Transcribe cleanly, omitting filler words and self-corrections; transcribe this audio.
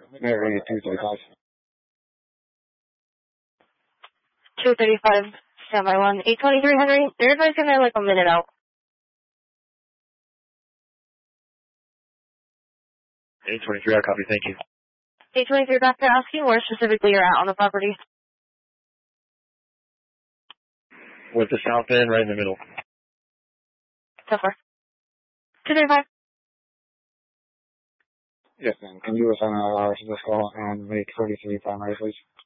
Area 235. 235, standby 1. 823 Henry, they're advising they're like a minute out. 823, I copy, thank you. 823 back to asking where specifically you're at on the property. With the south end, right in the middle. So far. 235. Yes, ma'am. Can you assign our to this call and make 33 primary, please?